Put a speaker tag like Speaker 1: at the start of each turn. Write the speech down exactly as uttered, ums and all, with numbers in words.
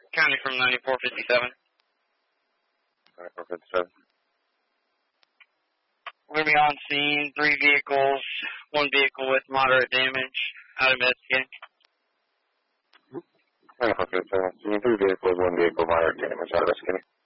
Speaker 1: County from ninety-four fifty-seven.
Speaker 2: ninety-four fifty-seven.
Speaker 1: We're going to be on scene, three vehicles, one vehicle with moderate damage, out investigating.
Speaker 2: ninety-four fifty-seven. Scene, three vehicles, one vehicle, moderate damage, out investigating.